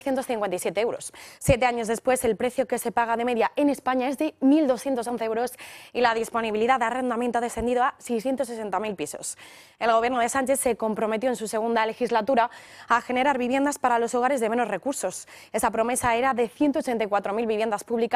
157 euros. 7 años después, el precio que se paga de media en España es de 1.211 euros y la disponibilidad de arrendamiento ha descendido a 660.000 pisos. El gobierno de Sánchez se comprometió en su segunda legislatura a generar viviendas para los hogares de menos recursos. Esa promesa era de 184.000 viviendas públicas